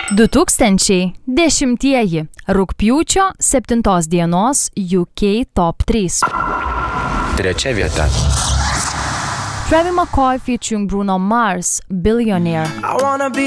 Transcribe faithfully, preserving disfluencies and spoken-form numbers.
du tūkstančiai dešimtieji rugpjūčio septintos dienos U K Top trys. Trečia vieta. Travis McCoy featuring Bruno Mars, Billionaire. I wanna be